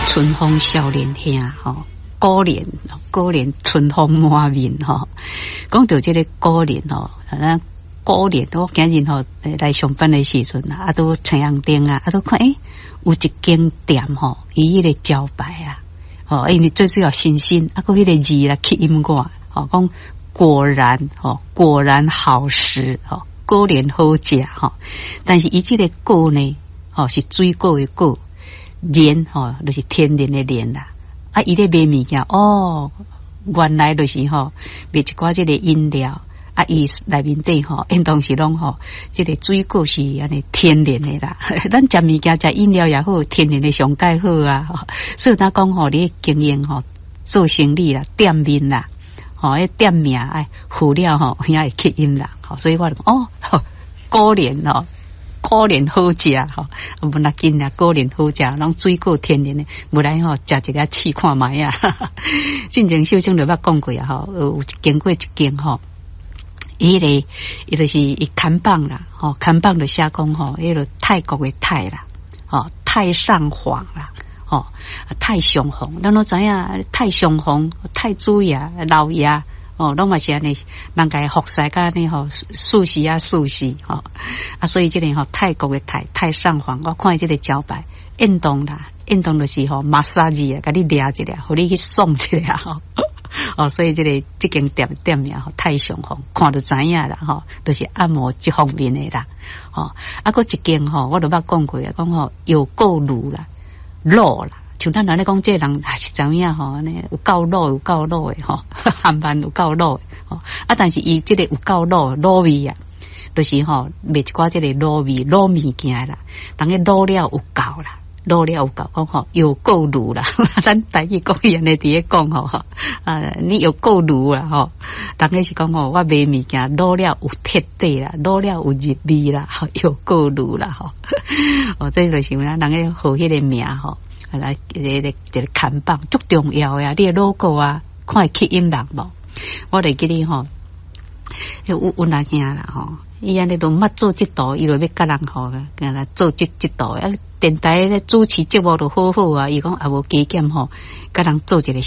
春风少年兄吼，果然春风满面吼。讲到这个果然吼，咱果然我今日吼来上班的时阵啊，都陈阳店啊，都看有一间店吼，伊迄个招牌啊，因为最主要新鲜，啊，个迄个字啦起音过，讲果然好食，果然好食吼。但是伊这个果呢，是水果的果。莲就是天然的莲啦，啊，伊咧卖物件原来就是卖一寡这个饮料，啊，伊内面底因当时拢这个水果是安尼天然的啦，咱食物件食饮料也好，天然的上介好啊，所以咱讲你经营做生意啦，店面啦，店名付了也会吸引啦，所以我就讲果然好食不那紧啦，果然好食，拢水果天然的，无来食一个试看卖啊。进前小生就捌讲过啊，有经过一间伊就是伊看板啦，看板就写讲迄个泰国的泰啦，太上皇啦，太上皇，咱都知影太上皇、太祖爷、老爷。拢嘛是安尼，人家服侍甲安尼素食所以这个泰国的太上皇，我看这个招牌，运动就是马杀鸡啊，甲你掠一下，互你去爽一下所以这间店名太上皇，看就知影啦就是按摩这方面的啦个一间我都捌讲过啊，讲有够卤啦，肉啦。像咱来讲，这人是怎样有够老的含饭有够老的但是伊这个有够老味啊，就是卖一寡这个老味老物件啦，人个老了有够啦，讲有够卤啦，咱台语讲伊安尼伫咧讲你有够卤啦人个是讲我卖物件老了有铁底啦，老了有入味啦，有够卤啦这就是人个好迄个名来，这个看板足重要呀！你的 logo 啊，看会吸引人无？我来记你有那兄啦伊安尼都捌做这道，伊就要甲人跟他做这道电台咧主持节目都好啊，伊讲也无加减甲人做一个